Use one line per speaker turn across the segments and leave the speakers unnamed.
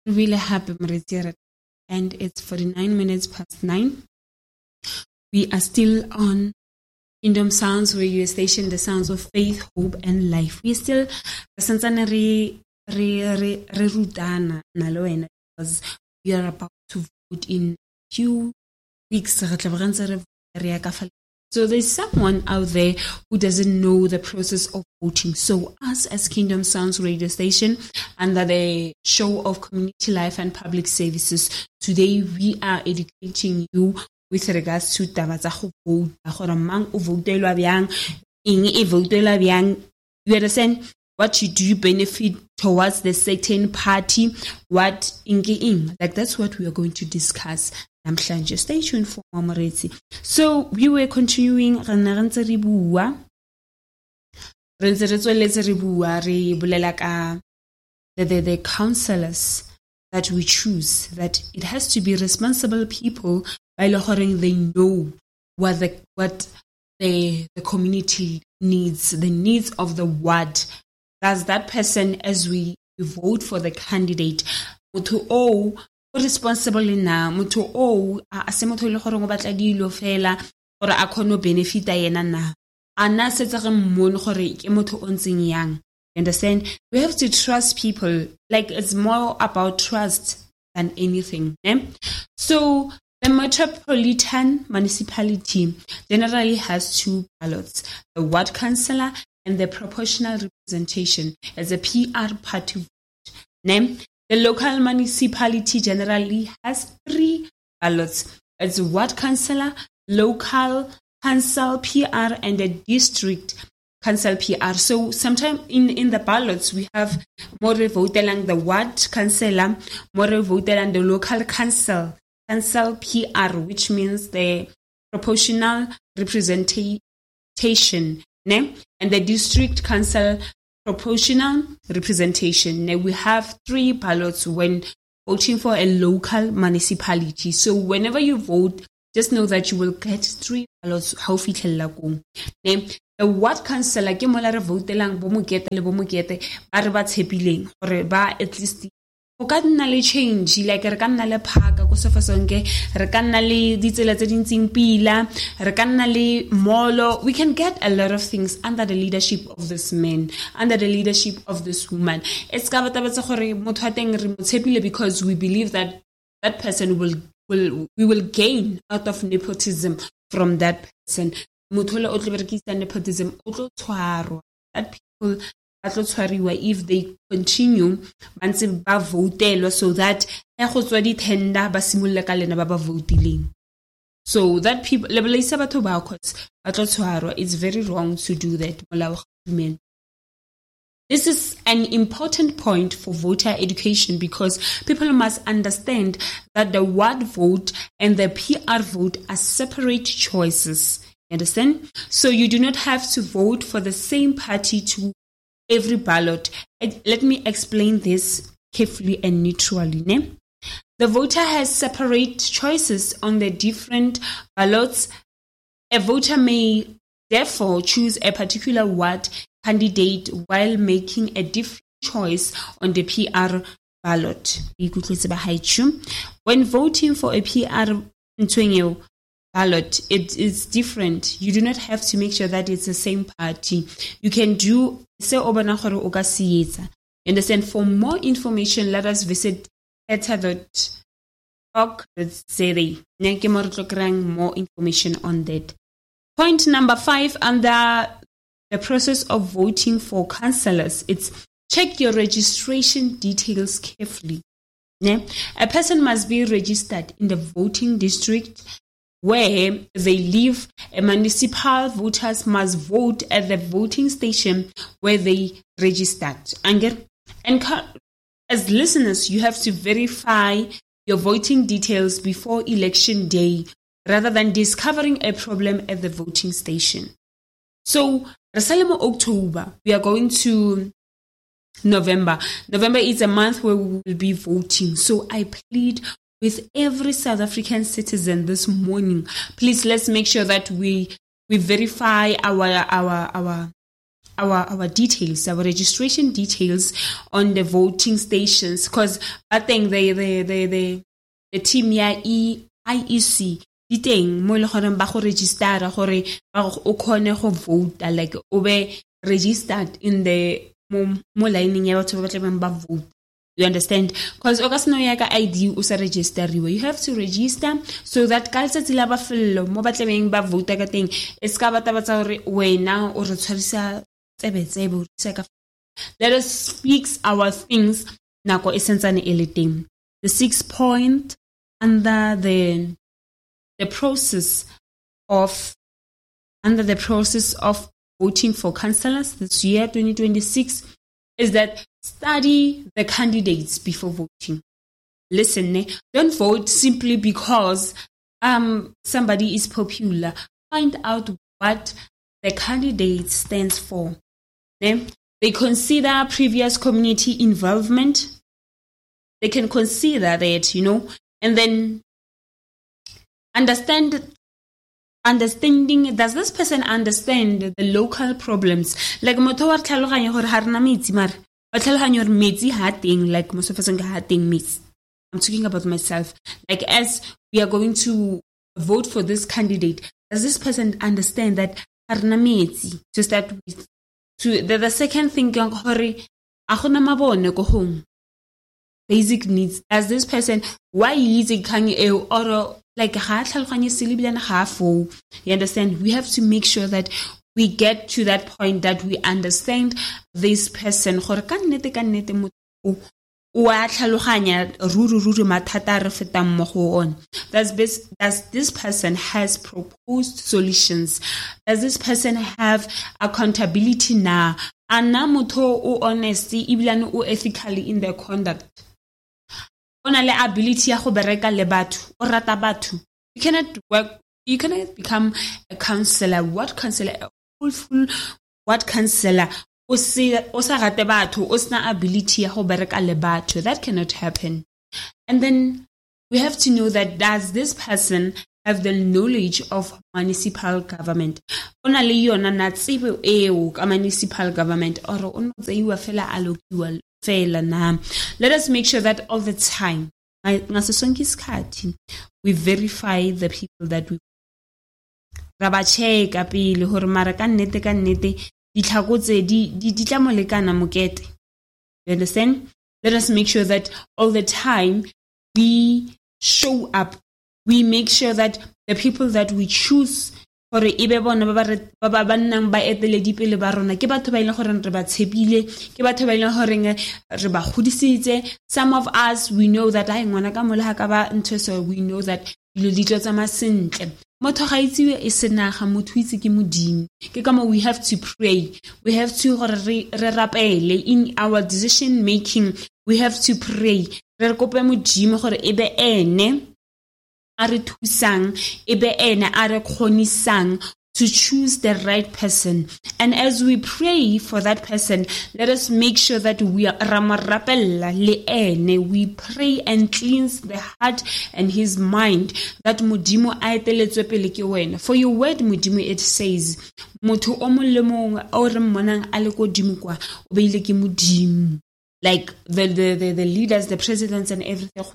really happy, and it's 49 minutes past 9. We are still on Kingdom Sounds radio station, the sounds of faith, hope, and life. We still rutana naloena because we are about to vote in a few weeks. So there's someone out there who doesn't know the process of voting. So us as Kingdom Sounds radio station, under the show of community life and public services, today we are educating you with regards to taba tsa go vote. Gore mang o votelwa byang, eng e votelwa byang. You understand? What you do benefit towards the certain party, what ing. Like that's what we are going to discuss. Namhlanje, stay tuned for Mamoretsi. So we were continuing the counselors that we choose, that it has to be responsible people by they know what the community needs, the needs of the ward. Does that person, as we vote for the candidate, mutu responsible na mutu ase motho ile gore go batla dilo fela gore a khono benefit yena na ana setsa re mmone gore ke motho o ntseng yang. You understand? We have to trust people. Like it's more about trust than anything. So the metropolitan municipality generally has 2 ballots: the ward councillor and the proportional representation as a PR party vote. The local municipality generally has 3 ballots. It's ward councillor, local council PR, and a district council PR. So sometimes in the ballots, we have more voted on the ward councillor, more voted on the local council PR, which means the proportional representation, and the district council proportional representation. Now we have 3 ballots when voting for a local municipality. So whenever you vote, just know that you will get 3 ballots. How the ward councillor ke mola re votelang bo mokete le bo mokete ba re ba tshepileng gore ba at least o ka nna le change, like re ka nna le phaka go sofa sonke, re ka nna le ditsela tse dintsing pila, re ka nna le molo. We can get a lot of things under the leadership of this man, under the leadership of this woman. It's ka batabatsa gore motho a teng re motshepile because we believe that that person we will gain out of nepotism from that person. Motho le o tlo berekisa nepotism o tlo tshwarwa. That people if they continue ba votelwa, so that go tswa di tender ba simolle ka lena ba votileng. So that people it's very wrong to do that. This is an important point for voter education because people must understand that the ward vote and the PR vote are separate choices. You understand? So you do not have to vote for the same party to every ballot. Let me explain this carefully and neutrally. The voter has separate choices on the different ballots. A voter may therefore choose a particular ward candidate while making a different choice on the PR ballot. When voting for a PR ballot, it is different. You do not have to make sure that it's the same party. You can do you understand? For more information, let us visit eta.org. More information on that. Point number 5 under the process of voting for councillors, it's check your registration details carefully. A person must be registered in the voting district where they live. A municipal voters must vote at the voting station where they registered. And as listeners, you have to verify your voting details before election day rather than discovering a problem at the voting station. So, October, we are going to November. November is a month where we will be voting. So I plead with every South African citizen this morning, please let's make sure that we verify our our details, our registration details on the voting stations, because I think the team ya IEC di teng mo le gore ba go register gore o khone go vote, like o be registered in the mo lining ya batho ba tlebeng ba vote. You understand? Because o ka seno ya ka ID o sa registeriwe. You have to register so that ka letsatsi la bafello mo ba tlebeng ba vote ka teng e ska batabatsa gore wena o re tshwarisa tsebetsebe o tsa ka. Let us fix our things nako e sentsane e le teng. The 6th point under the process of voting for councillors this year 2026 is that study the candidates before voting. Listen, don't vote simply because somebody is popular. Find out what the candidate stands for. They consider previous community involvement. They can consider that, and then understanding, does this person understand the local problems? Like motho wa tlhaloganya gore ha rena metsi mara wa tlhaloganya gore metsi ha teng, like most of us ha teng metsi. I'm talking about myself. Like as we are going to vote for this candidate, does this person understand that ha rena metsi to start with? The second thing gore a gona mabone go home. Basic needs. As this person, why is it or like you understand? We have to make sure that we get to that point that we understand this person. Does this person has proposed solutions? Does this person have accountability now? Ana motho o honesty ibilane o ethically in their conduct. Ona le ability ya go bereka le batho o rata batho. You cannot become a counselor. What counselor? What counselor? O sa rate batho, o sna ability ya go bereka le batho. That cannot happen. And then we have to know that does this person have the knowledge of municipal government? Ona le yona na tsebo eo ka municipal government or o no tseiwa fela alokiwa. Let us make sure that all the time we verify the people that we rabacheka pele hore mara ka nnete ditlhakotse di tla molekana mokete. You understand? Let us make sure that all the time we show up. We make sure that the people that we choose gore ebe bona ba nnang ba eteledi pele ba rona ke batho ba ile gore re ba tshepile, ke batho ba ile gore re ba godisitse. Some of us, we know that I ngwana ka mola ha ka ba ntse, so we know that dilo di tlo tsama sentle. Motho ga itsiwe e senaga, motho itse ke modimo. Ke kama we have to pray. We have to gore re rapele in our decision making. We have to pray. Re kope modimo gore ebe ene a re thusang, ebe ene a re khonisang to choose the right person. And as we pray for that person, let us make sure that we are ramarapella le ene. We pray and cleanse the heart and his mind, that modimo a eteletswe pele ke wena. For your word modimo, it says motho o mong le mong o re mmonang a le ko dimo kwa o beile ke modimo. Like the leaders, the presidents and everything,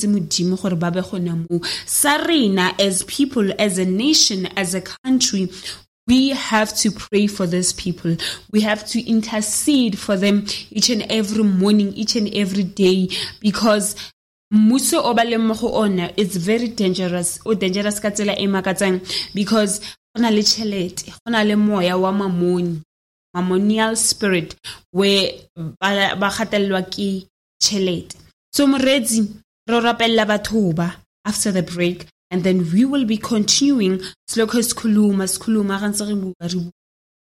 Sarina, as people, as a nation, as a country, we have to pray for these people. We have to intercede for them each and every morning, each and every day, because muso it's very dangerous. O dangerous ka tsela e makatsang, because ona le chelete, ona le moya wa mamoni. Mammonial spirit where ba gatellwa ke chelete. So moretsi ro rapella batho ba after the break, and then we will be continuing Sloko Skhuluma ga ntse re bua